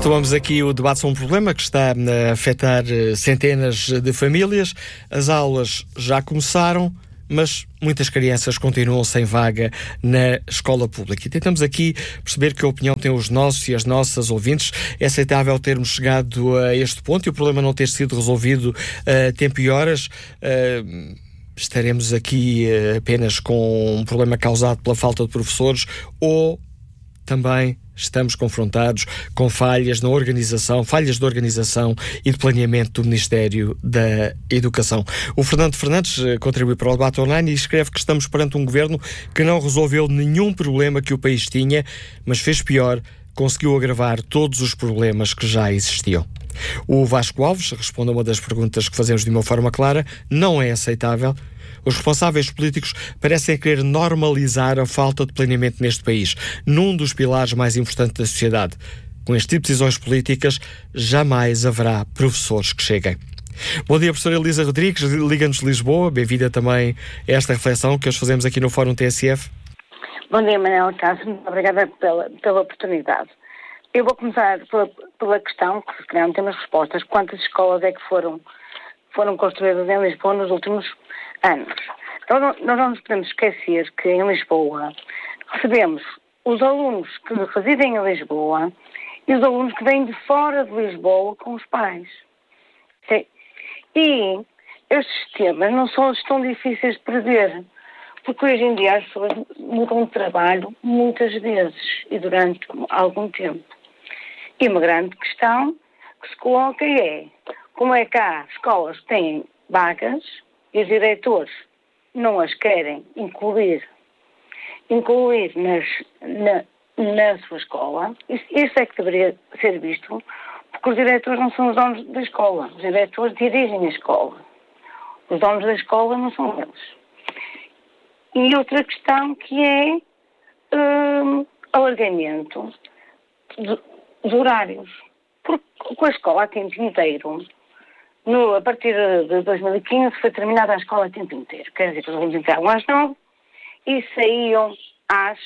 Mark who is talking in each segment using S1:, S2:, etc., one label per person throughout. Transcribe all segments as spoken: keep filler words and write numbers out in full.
S1: Retomamos aqui o debate sobre um problema que está a afetar centenas de famílias. As aulas já começaram, mas muitas crianças continuam sem vaga na escola pública. E tentamos aqui perceber que a opinião têm os nossos e as nossas ouvintes. É aceitável termos chegado a este ponto e o problema não ter sido resolvido a tempo e horas? Uh, estaremos aqui uh, apenas com um problema causado pela falta de professores ou também estamos confrontados com falhas na organização, falhas de organização e de planeamento do Ministério da Educação? O Fernando Fernandes contribui para o debate online e escreve que estamos perante um governo que não resolveu nenhum problema que o país tinha, mas fez pior, conseguiu agravar todos os problemas que já existiam. O Vasco Alves responde a uma das perguntas que fazemos de uma forma clara: não é aceitável. Os responsáveis políticos parecem querer normalizar a falta de planeamento neste país, num dos pilares mais importantes da sociedade. Com este tipo de decisões políticas, jamais haverá professores que cheguem. Bom dia, professora Elisa Rodrigues, Liga-nos de Lisboa. Bem-vinda também a esta reflexão que hoje fazemos aqui no Fórum T S F.
S2: Bom dia, Manuel Cássio. Muito obrigada pela, pela oportunidade. Eu vou começar pela, pela questão, que se calhar não temos respostas: quantas escolas é que foram, foram construídas em Lisboa nos últimos anos? Então, nós não nos podemos esquecer que em Lisboa recebemos os alunos que residem em Lisboa e os alunos que vêm de fora de Lisboa com os pais. Sim. E estes temas não são tão difíceis de prever, porque hoje em dia as pessoas mudam de trabalho muitas vezes e durante algum tempo. E uma grande questão que se coloca é: como é que há escolas que têm vagas e os diretores não as querem incluir, incluir nas, na, na sua escola? Isso, isso é que deveria ser visto, porque os diretores não são os donos da escola. Os diretores dirigem a escola. Os donos da escola não são eles. E outra questão que é hum, alargamento de, de horários. Porque com a escola a tempo inteiro, no, a partir de dois mil e quinze, foi terminada a escola a tempo inteiro. Quer dizer que os alunos entravam às nove e saíam às,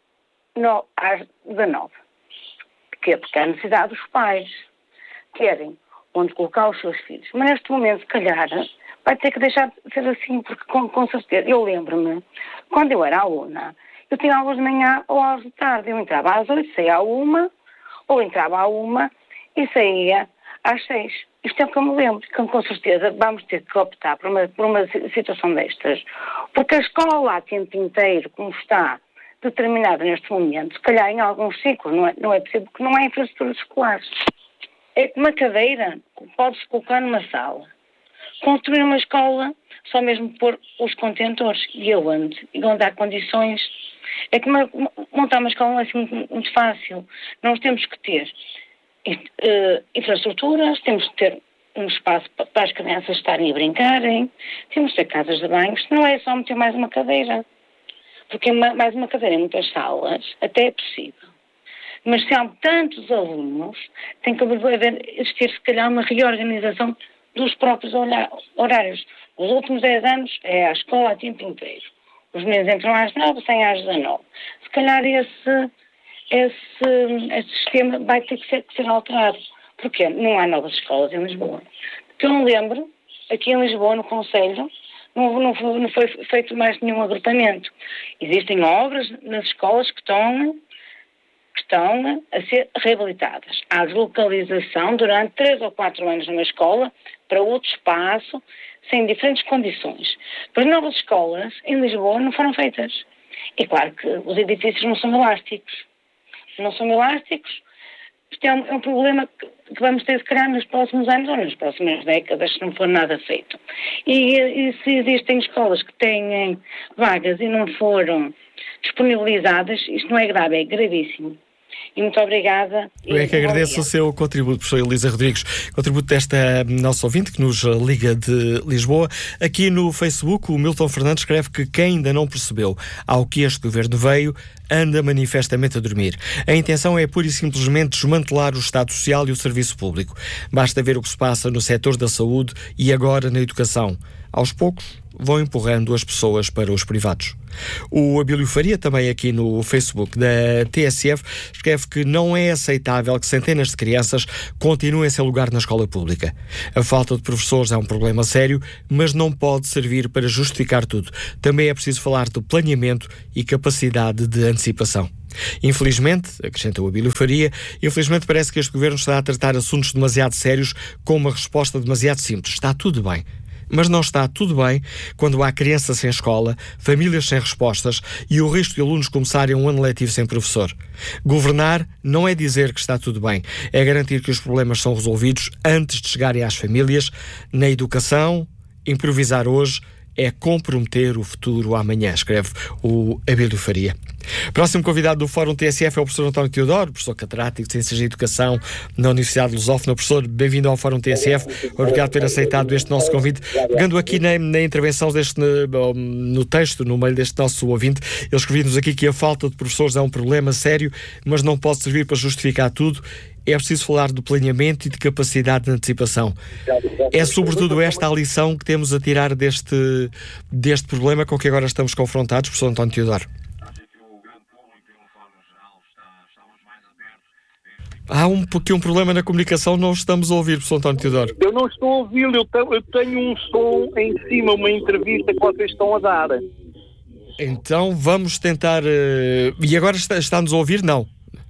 S2: no, às dezanove. Porquê? Porque há necessidade dos pais terem onde colocar os seus filhos. Mas neste momento, se calhar, vai ter que deixar de ser assim, porque com, com certeza, eu lembro-me, quando eu era aluna, eu tinha aulas de manhã ou aulas de tarde. Eu entrava às oito, saía à uma, ou entrava à uma e saía às seis. Isto é o que eu me lembro, que com certeza vamos ter que optar por uma, por uma situação destas. Porque a escola a tempo inteiro, como está determinada neste momento, se calhar em alguns ciclos não é, não é possível, porque não há infraestruturas escolares. É que uma cadeira pode-se colocar numa sala. Construir uma escola, só mesmo pôr os contentores. E aonde? E onde há condições. É que uma, montar uma escola não é assim muito, muito fácil. Nós temos que ter uh, infraestruturas, temos que ter um espaço para, para as crianças estarem a brincarem, temos que ter casas de banho. Isto não é só meter mais uma cadeira. Porque uma, mais uma cadeira em muitas salas até é possível. Mas se há tantos alunos, tem que haver, existir se calhar uma reorganização dos próprios horários. Nos últimos dez anos é a escola a tempo inteiro. Os meninos entram às nove, saem às dezanove. Se calhar esse, esse, esse sistema vai ter que ser, que ser alterado. Porquê? Não há novas escolas em Lisboa. Que eu me lembro, aqui em Lisboa, no Conselho, não, não, foi, não foi feito mais nenhum agrupamento. Existem obras nas escolas que estão... que estão a ser reabilitadas. Há deslocalização durante três ou quatro anos numa escola para outro espaço, sem diferentes condições. As novas escolas em Lisboa não foram feitas. É claro que os edifícios não são elásticos. Não são elásticos. Isto é um, é um problema que, que vamos ter, se calhar, nos próximos anos ou nas próximas décadas, se não for nada feito. E, e se existem escolas que têm vagas e não foram disponibilizadas, isto não é grave, é gravíssimo. E muito obrigada.
S1: Eu é que agradeço o seu contributo, professora Elisa Rodrigues, contributo desta nossa ouvinte que nos liga de Lisboa. Aqui no Facebook, o Milton Fernandes escreve que quem ainda não percebeu ao que este governo veio, anda manifestamente a dormir. A intenção é pura e simplesmente desmantelar o Estado Social e o serviço público. Basta ver o que se passa no setor da saúde e agora na educação. aos poucos, vão empurrando as pessoas para os privados. O Abílio Faria, também aqui no Facebook da T S F, escreve que não é aceitável que centenas de crianças continuem sem lugar na escola pública. A falta de professores é um problema sério, mas não pode servir para justificar tudo. Também é preciso falar do planeamento e capacidade de antecipação. Infelizmente, acrescenta o Abílio Faria, infelizmente parece que este governo está a tratar assuntos demasiado sérios com uma resposta demasiado simples. Está tudo bem. Mas não está tudo bem quando há crianças sem escola, famílias sem respostas e o risco de alunos começarem um ano letivo sem professor. Governar não é dizer que está tudo bem, é garantir que os problemas são resolvidos antes de chegarem às famílias. Na educação, improvisar hoje é comprometer o futuro amanhã, escreve o Abílio Faria. Próximo convidado do Fórum T S F é o professor António Teodoro, professor catedrático de Ciências da Educação na Universidade de Lusófona. Professor, bem-vindo ao Fórum T S F. Obrigado por ter aceitado este nosso convite. Pegando aqui na, na intervenção deste, no, no texto, no meio deste nosso ouvinte, ele escreveu-nos aqui que a falta de professores é um problema sério, mas não pode servir para justificar tudo. É preciso falar do planeamento e de capacidade de antecipação. É sobretudo esta a lição que temos a tirar deste, deste problema com que agora estamos confrontados, professor António Teodoro. Há um, porque um problema na comunicação, não estamos a ouvir, professor António Teodoro.
S3: Eu não estou a ouvi-lo, eu, te, eu tenho um som em cima, uma entrevista que vocês estão a dar.
S1: Então vamos tentar... Uh, e agora está, está-nos a ouvir? Não.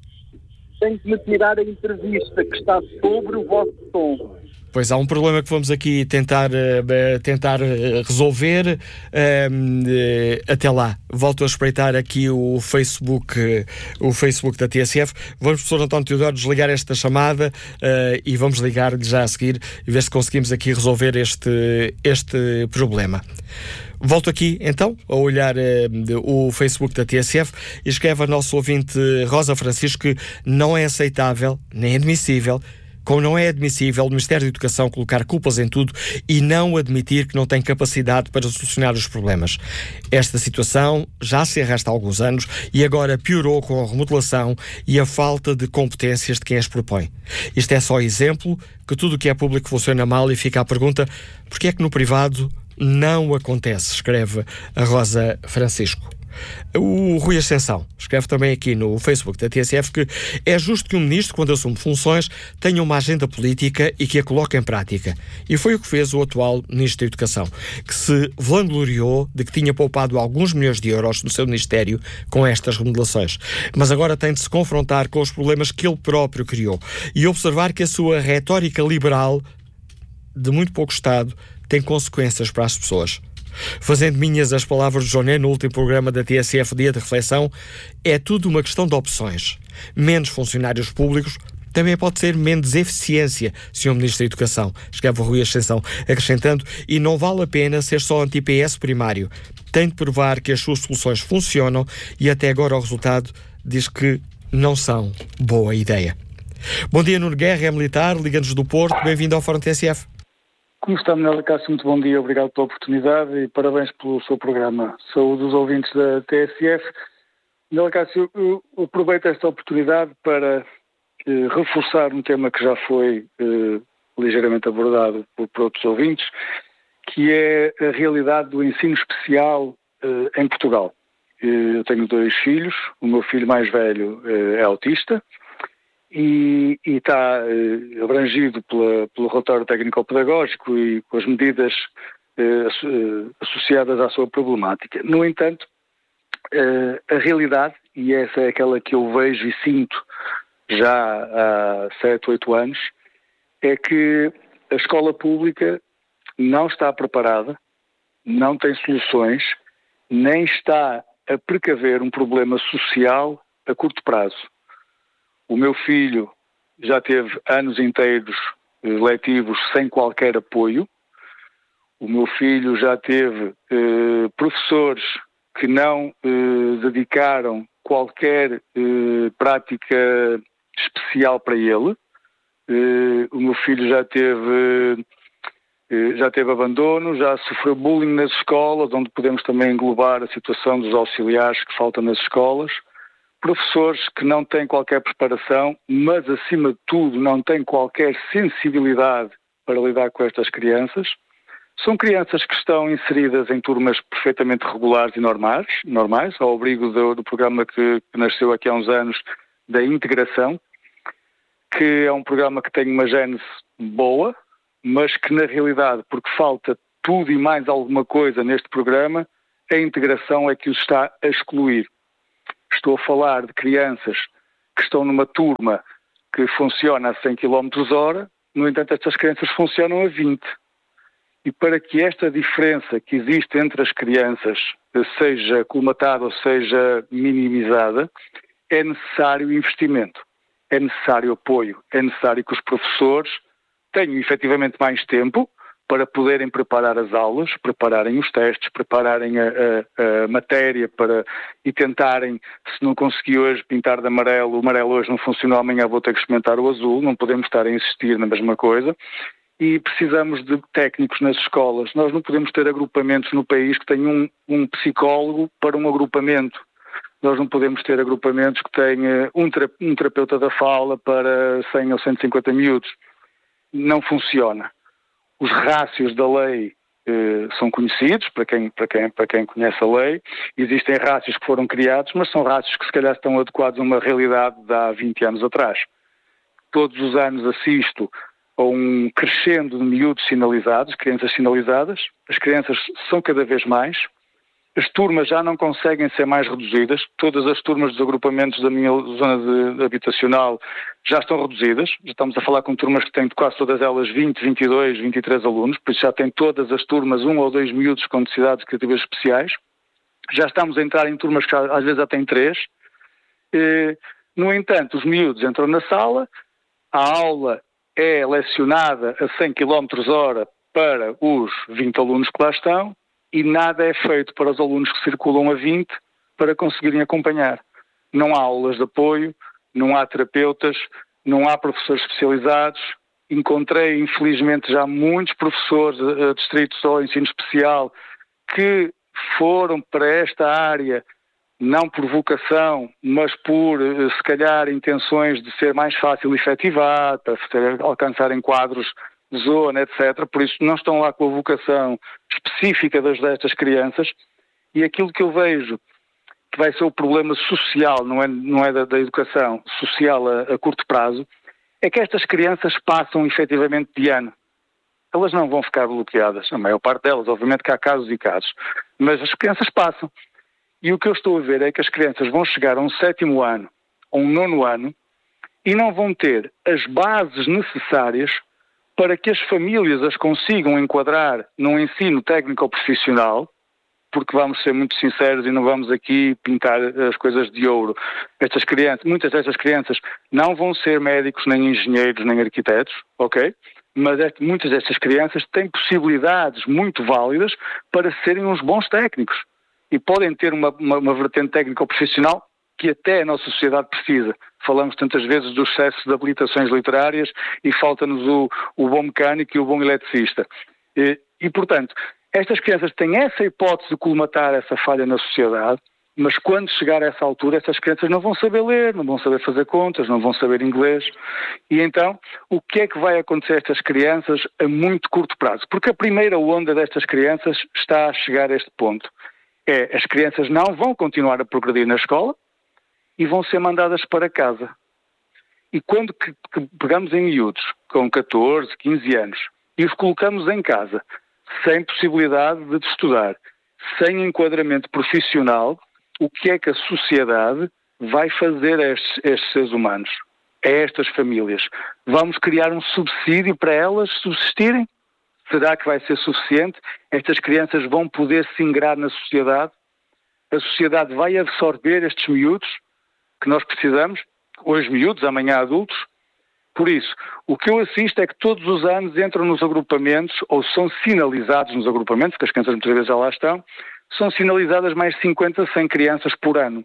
S3: Tenho que me tirar a entrevista que está sobre o vosso som.
S1: Pois há um problema que vamos aqui tentar, uh, tentar uh, resolver. Uh, uh, até lá, volto a espreitar aqui o Facebook, uh, o Facebook da T S F. Vamos, professor António Teodoro, desligar esta chamada uh, e vamos ligar-lhe já a seguir e ver se conseguimos aqui resolver este, este problema. Volto aqui, então, a olhar uh, o Facebook da T S F e escreve a nosso ouvinte Rosa Francisco que não é aceitável, nem admissível, como não é admissível o Ministério da Educação colocar culpas em tudo e não admitir que não tem capacidade para solucionar os problemas. Esta situação já se arrasta há alguns anos e agora piorou com a remodelação e a falta de competências de quem as propõe. Isto é só exemplo que tudo o que é público funciona mal e fica a pergunta: porquê é que no privado não acontece? Escreve a Rosa Francisco. O Rui Ascensão escreve também aqui no Facebook da T S F que é justo que um ministro, quando assume funções, tenha uma agenda política e que a coloque em prática. E foi o que fez o atual Ministro da Educação, que se vangloriou de que tinha poupado alguns milhões de euros no seu Ministério com estas remodelações. Mas agora tem de se confrontar com os problemas que ele próprio criou e observar que a sua retórica liberal, de muito pouco Estado, tem consequências para as pessoas. Fazendo minhas as palavras de Joné no último programa da T S F Dia de Reflexão, é tudo uma questão de opções. Menos funcionários públicos também pode ser menos eficiência, senhor Ministro da Educação, escreve o Rui Ascensão, acrescentando, e não vale a pena ser só anti-P S primário. Tem de provar que as suas soluções funcionam e até agora o resultado diz que não são boa ideia. Bom dia, Nuno Guerra, é militar, liga-nos do Porto, bem-vindo ao Fórum T S F.
S4: Como está, Manuel Cássio? Muito bom dia, obrigado pela oportunidade e parabéns pelo seu programa. Saúde dos ouvintes da T S F. Manuel Cássio, eu aproveito esta oportunidade para eh, reforçar um tema que já foi eh, ligeiramente abordado por, por outros ouvintes, que é a realidade do ensino especial eh, em Portugal. Eu tenho dois filhos, o meu filho mais velho eh, é autista, e, e está eh, abrangido pela, pelo relatório técnico-pedagógico e com as medidas eh, associadas à sua problemática. No entanto, eh, a realidade, e essa é aquela que eu vejo e sinto já há sete, oito anos, é que a escola pública não está preparada, não tem soluções, nem está a precaver um problema social a curto prazo. O meu filho já teve anos inteiros letivos sem qualquer apoio. O meu filho já teve eh, professores que não eh, dedicaram qualquer eh, prática especial para ele. Eh, o meu filho já teve, eh, já teve abandono, já sofreu bullying nas escolas, onde podemos também englobar a situação dos auxiliares que faltam nas escolas. Professores que não têm qualquer preparação, mas acima de tudo não têm qualquer sensibilidade para lidar com estas crianças. São crianças que estão inseridas em turmas perfeitamente regulares e normais, normais ao abrigo do, do programa que, que nasceu aqui há uns anos da integração, que é um programa que tem uma gênese boa, mas que na realidade, porque falta tudo e mais alguma coisa neste programa, a integração é que os está a excluir. Estou a falar de crianças que estão numa turma que funciona a cem quilómetros hora, no entanto estas crianças funcionam a vinte. E para que esta diferença que existe entre as crianças seja colmatada ou seja minimizada, é necessário investimento, é necessário apoio, é necessário que os professores tenham efetivamente mais tempo para poderem preparar as aulas, prepararem os testes, prepararem a, a, a matéria para, e tentarem, se não consegui hoje pintar de amarelo, o amarelo hoje não funcionou, amanhã vou ter que experimentar o azul, não podemos estar a insistir na mesma coisa. E precisamos de técnicos nas escolas. Nós não podemos ter agrupamentos no país que tenham um, um psicólogo para um agrupamento. Nós não podemos ter agrupamentos que tenham um, tera- um terapeuta da fala para cem ou cento e cinquenta miúdos. Não funciona. Os rácios da lei eh, são conhecidos, para quem, para, quem, para quem conhece a lei. Existem rácios que foram criados, mas são rácios que se calhar estão adequados a uma realidade de há vinte anos atrás. Todos os anos assisto a um crescendo de miúdos sinalizados, crianças sinalizadas. As crianças são cada vez mais. As turmas já não conseguem ser mais reduzidas. Todas as turmas dos agrupamentos da minha zona de, de habitacional já estão reduzidas. Já estamos a falar com turmas que têm quase todas elas vinte, vinte e dois, vinte e três alunos. Por isso já têm todas as turmas um ou dois miúdos com necessidades criativas especiais. Já estamos a entrar em turmas que às vezes já têm três. E, no entanto, os miúdos entram na sala, a aula é lecionada a cem quilómetros hora para os vinte alunos que lá estão e nada é feito para os alunos que circulam a vinte para conseguirem acompanhar. Não há aulas de apoio, não há terapeutas, não há professores especializados. Encontrei, infelizmente, já muitos professores adscritos ao ensino especial que foram para esta área não por vocação, mas por, se calhar, intenções de ser mais fácil efetivar, para alcançarem quadros de zona, etcétera. Por isso não estão lá com a vocação específica das, destas crianças. E aquilo que eu vejo que vai ser o problema social, não é, não é da, da educação social a, a curto prazo, é que estas crianças passam efetivamente de ano. Elas não vão ficar bloqueadas, a maior parte delas, obviamente que há casos e casos, mas as crianças passam. E o que eu estou a ver é que as crianças vão chegar a um sétimo ano, a um nono ano, e não vão ter as bases necessárias para que as famílias as consigam enquadrar num ensino técnico ou profissional, porque vamos ser muito sinceros e não vamos aqui pintar as coisas de ouro. Estas crianças, muitas destas crianças não vão ser médicos, nem engenheiros, nem arquitetos, ok? Mas este, muitas destas crianças têm possibilidades muito válidas para serem uns bons técnicos. E podem ter uma, uma, uma vertente técnica ou profissional que até a nossa sociedade precisa. Falamos tantas vezes do excesso de habilitações literárias e falta-nos o, o bom mecânico e o bom eletricista. E, e, portanto, estas crianças têm essa hipótese de colmatar essa falha na sociedade, mas quando chegar a essa altura, essas crianças não vão saber ler, não vão saber fazer contas, não vão saber inglês. E então, o que é que vai acontecer a estas crianças a muito curto prazo? Porque a primeira onda destas crianças está a chegar a este ponto. É, as crianças não vão continuar a progredir na escola e vão ser mandadas para casa. E quando que, que pegamos em miúdos com catorze, quinze anos e os colocamos em casa, sem possibilidade de estudar, sem enquadramento profissional, o que é que a sociedade vai fazer a estes, a estes seres humanos, a estas famílias? Vamos criar um subsídio para elas subsistirem? Será que vai ser suficiente? Estas crianças vão poder se ingrar na sociedade? A sociedade vai absorver estes miúdos que nós precisamos? Hoje miúdos, amanhã adultos? Por isso, o que eu assisto é que todos os anos entram nos agrupamentos, ou são sinalizados nos agrupamentos, porque as crianças muitas vezes já lá estão, são sinalizadas mais cinquenta, cem crianças por ano.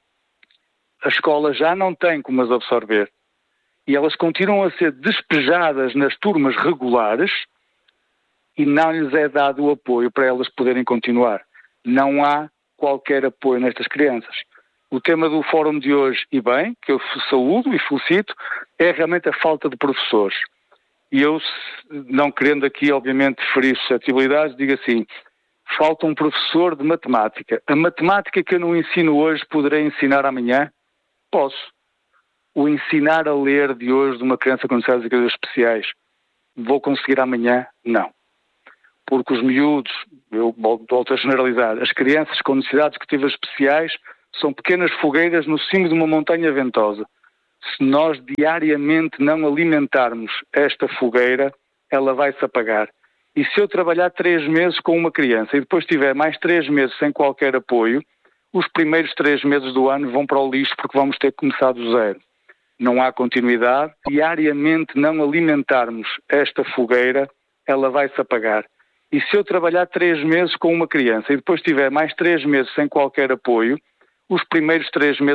S4: A escola já não tem como as absorver. E elas continuam a ser despejadas nas turmas regulares, e não lhes é dado o apoio para elas poderem continuar. Não há qualquer apoio nestas crianças. O tema do fórum de hoje, e bem, que eu saúdo e felicito, é realmente a falta de professores. E eu, não querendo aqui, obviamente, ferir suscetibilidades, digo assim, falta um professor de matemática. A matemática que eu não ensino hoje, poderei ensinar amanhã? Posso. O ensinar a ler de hoje de uma criança com necessidades educativas especiais, vou conseguir amanhã? Não. Porque os miúdos, eu volto a generalizar, as crianças com necessidades educativas especiais são pequenas fogueiras no cimo de uma montanha ventosa. Se nós diariamente não alimentarmos esta fogueira, ela vai se apagar. E se eu trabalhar três meses com uma criança e depois tiver mais três meses sem qualquer apoio, os primeiros três meses do ano vão para o lixo porque vamos ter que começar do zero. Não há continuidade. Diariamente não alimentarmos esta fogueira, ela vai se apagar. E se eu trabalhar três meses com uma criança e depois tiver mais três meses sem qualquer apoio, os primeiros três meses